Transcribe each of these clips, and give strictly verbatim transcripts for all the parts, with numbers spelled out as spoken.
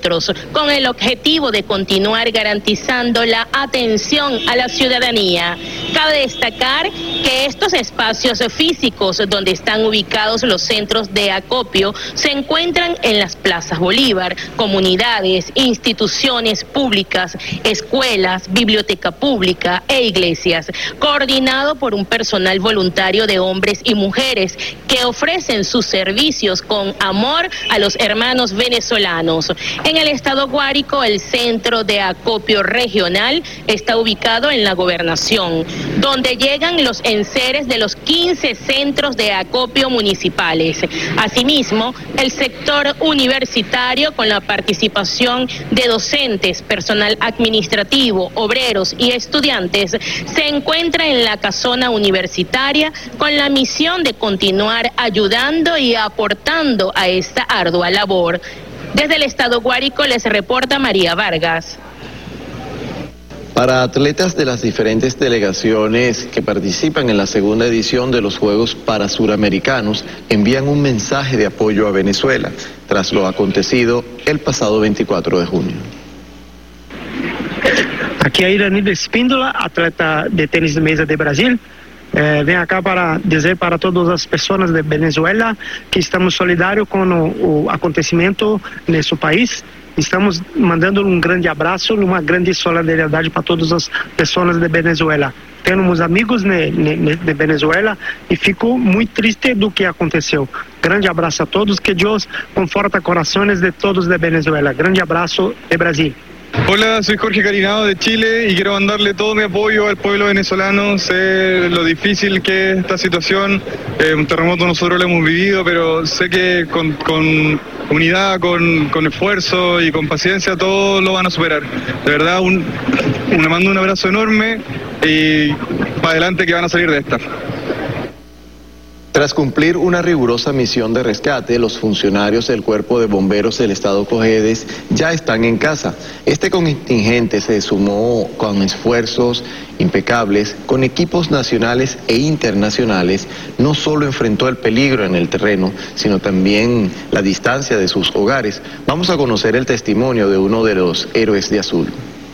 otros, con el objetivo de continuar garantizando la atención a la ciudadanía. Cabe destacar que estos espacios físicos donde están ubicados los centros de acopio se encuentran en las plazas Bolívar, comunidades, instituciones públicas, escuelas, biblioteca pública e iglesias, coordinado por un personal voluntario de hombres y mujeres que ofrecen sus servicios con amor a los hermanos venezolanos. En el estado Guárico, el centro de acopio regional está ubicado en la gobernación, donde llegan los enseres de los quince centros de acopio municipales. Asimismo, el sector universitario, con la participación de docentes, personal administrativo, obreros y estudiantes, se encuentra en la casona universitaria con la misión de continuar ayudando y aportando a esta ardua labor. Desde el estado Guárico les reporta María Vargas. Para atletas de las diferentes delegaciones que participan en la segunda edición de los Juegos Parasuramericanos envían un mensaje de apoyo a Venezuela tras lo acontecido el pasado veinticuatro de junio. Aqui é Iranildo Espíndola, atleta de tênis de mesa de Brasil. Eh, venho acá para dizer para todas as pessoas de Venezuela que estamos solidários com o, o acontecimento nesse país. Estamos mandando um grande abraço, uma grande solidariedade para todas as pessoas de Venezuela. Temos amigos ne, ne, de Venezuela e fico muito triste do que aconteceu. Grande abraço a todos, que Deus conforta corações de todos de Venezuela. Grande abraço de Brasil. Hola, soy Jorge Carinado de Chile y quiero mandarle todo mi apoyo al pueblo venezolano. Sé lo difícil que es esta situación, eh, un terremoto nosotros lo hemos vivido, pero sé que con, con unidad, con, con esfuerzo y con paciencia todos lo van a superar. De verdad, un, un, mando un abrazo enorme y para adelante que van a salir de esta. Tras cumplir una rigurosa misión de rescate, los funcionarios del Cuerpo de Bomberos del Estado Cojedes ya están en casa. Este contingente se sumó con esfuerzos impecables, con equipos nacionales e internacionales. No solo enfrentó el peligro en el terreno, sino también la distancia de sus hogares. Vamos a conocer el testimonio de uno de los héroes de azul.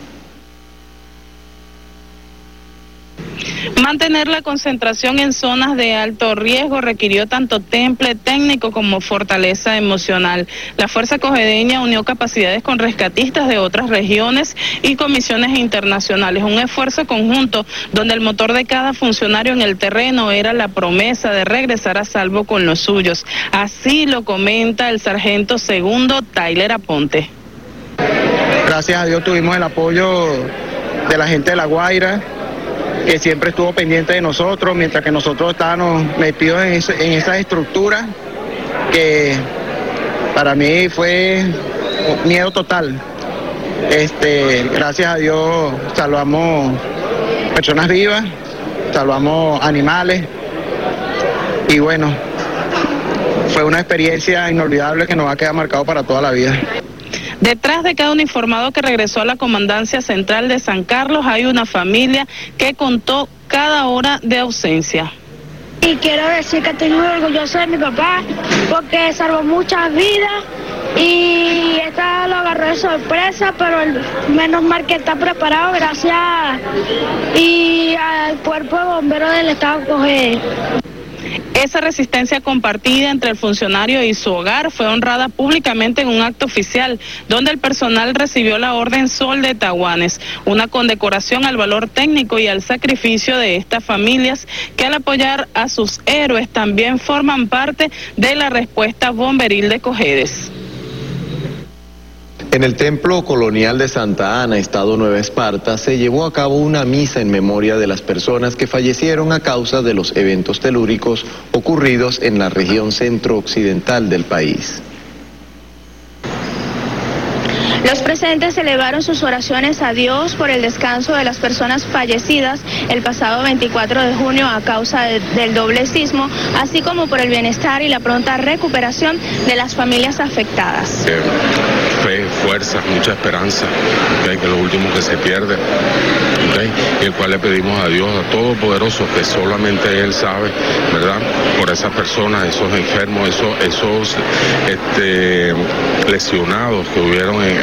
Mantener la concentración en zonas de alto riesgo requirió tanto temple técnico como fortaleza emocional. La Fuerza Cojedeña unió capacidades con rescatistas de otras regiones y comisiones internacionales. Un esfuerzo conjunto donde el motor de cada funcionario en el terreno era la promesa de regresar a salvo con los suyos. Así lo comenta el sargento segundo Tyler Aponte. Gracias a Dios tuvimos el apoyo de la gente de La Guaira, que siempre estuvo pendiente de nosotros, mientras que nosotros estábamos metidos en, ese, en esas estructuras, que para mí fue miedo total. Este, gracias a Dios salvamos personas vivas, salvamos animales, y bueno, fue una experiencia inolvidable que nos va a quedar marcado para toda la vida. Detrás de cada uniformado que regresó a la Comandancia Central de San Carlos hay una familia que contó cada hora de ausencia. Y quiero decir que estoy muy orgulloso de mi papá porque salvó muchas vidas y esta lo agarró de sorpresa, pero el, menos mal que está preparado gracias y al Cuerpo de Bomberos del Estado Cojedes. Esa resistencia compartida entre el funcionario y su hogar fue honrada públicamente en un acto oficial, donde el personal recibió la Orden Sol de Tahuanes, una condecoración al valor técnico y al sacrificio de estas familias que al apoyar a sus héroes también forman parte de la respuesta bomberil de Cojedes. En el Templo Colonial de Santa Ana, Estado Nueva Esparta, se llevó a cabo una misa en memoria de las personas que fallecieron a causa de los eventos telúricos ocurridos en la región centro-occidental del país. Los presentes elevaron sus oraciones a Dios por el descanso de las personas fallecidas el pasado veinticuatro de junio a causa de, del doble sismo, así como por el bienestar y la pronta recuperación de las familias afectadas. Eh, fe, fuerza, mucha esperanza, ¿okay? Que es lo último que se pierde, ¿okay? Y el cual le pedimos a Dios, a Todopoderoso, que solamente Él sabe, ¿verdad? Por esas personas, esos enfermos, esos, esos este, lesionados que hubieron en